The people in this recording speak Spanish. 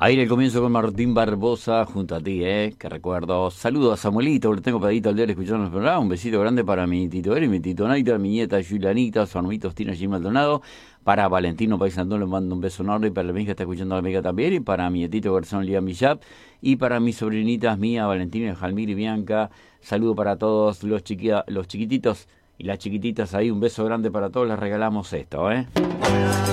Ahí en el comienzo con Martín Barbosa junto a ti, que recuerdo. Saludos a Samuelito, que lo tengo pedito al día escuchando el programa. Un besito grande para mi tito Eri, mi tito Naita, mi nieta Julianita, su hermanito Tina Jim Maldonado. Para Valentino Paisandón le mando un beso enorme. Para la amiga que está escuchando a la amiga también. Y para mi nietito Garzón Liam Millap. Y para mis sobrinitas mía, Valentina, Jalmir y Bianca. Saludo para todos los chiquititos y las chiquititas ahí. Un beso grande para todos. Les regalamos esto,